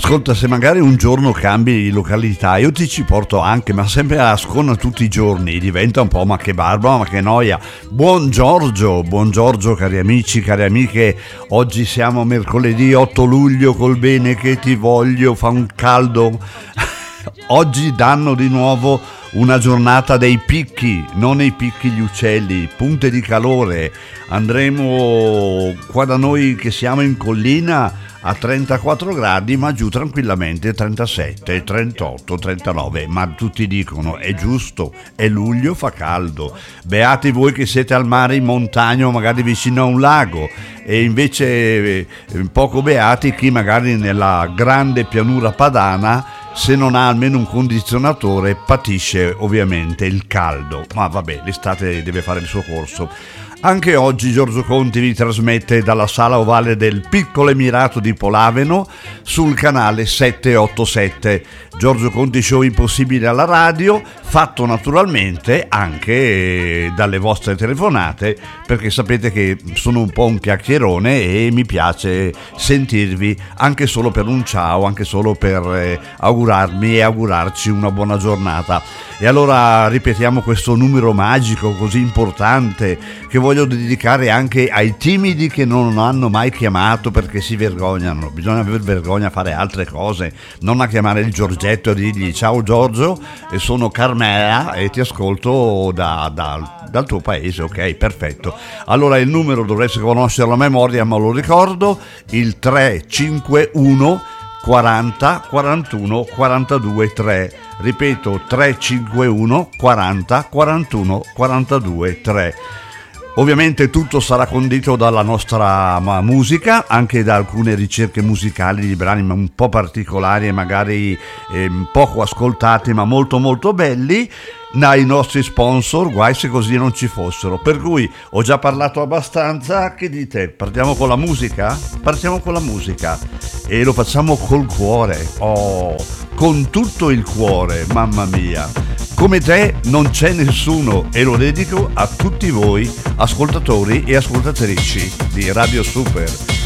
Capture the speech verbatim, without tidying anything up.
Ascolta, se magari un giorno cambi località, io ti ci porto anche, ma sempre a Ascona tutti i giorni, diventa un po' ma che barba, ma che noia. Buon Giorgio, buon Giorgio cari amici, cari amiche, oggi siamo mercoledì otto luglio, col bene che ti voglio, fa un caldo. Oggi danno di nuovo una giornata dei picchi, non i picchi gli uccelli, punte di calore. Andremo qua da noi che siamo in collina a trentaquattro gradi, ma giù tranquillamente trentasette, trentotto, trentanove, ma tutti dicono è giusto, è luglio, fa caldo. Beati voi che siete al mare, in montagna o magari vicino a un lago, e invece eh, poco beati chi magari nella grande pianura padana, se non ha almeno un condizionatore, patisce ovviamente il caldo. Ma vabbè, l'estate deve fare il suo corso. Anche oggi Giorgio Conti vi trasmette dalla sala ovale del Piccolo Emirato di Polaveno sul canale settecentoottantasette. Giorgio Conti Show impossibile alla radio, fatto naturalmente anche dalle vostre telefonate, perché sapete che sono un po' un chiacchierone e mi piace sentirvi anche solo per un ciao, anche solo per eh, augurarmi e augurarci una buona giornata. E allora ripetiamo questo numero magico così importante che voglio dedicare anche ai timidi che non hanno mai chiamato perché si vergognano. Bisogna aver vergogna a fare altre cose, non a chiamare il Giorgetto e dirgli ciao Giorgio, e sono Carmela e ti ascolto da, da, dal tuo paese. Ok, perfetto. Allora il numero dovreste conoscere a memoria, ma lo ricordo, il tre cinque uno quaranta quarantuno quarantadue tre. Ripeto, tre cinque uno quaranta quarantuno quarantadue tre. Ovviamente tutto sarà condito dalla nostra musica, anche da alcune ricerche musicali di brani un po' particolari e magari eh, poco ascoltati, ma molto molto belli, dai nostri sponsor, guai se così non ci fossero. Per cui ho già parlato abbastanza, che dite? Partiamo con la musica? Partiamo con la musica e lo facciamo col cuore, oh, con tutto il cuore, mamma mia. Come te non c'è nessuno, e lo dedico a tutti voi ascoltatori e ascoltatrici di Radio Super.